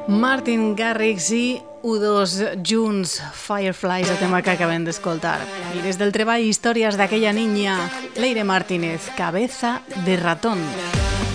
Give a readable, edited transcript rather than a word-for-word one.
Martin Garrix i U2 junts, Fireflies, el tema que acabem d'escoltar. I des del treball Històries d'aquella niña, Leire Martínez, Cabeza de ratón.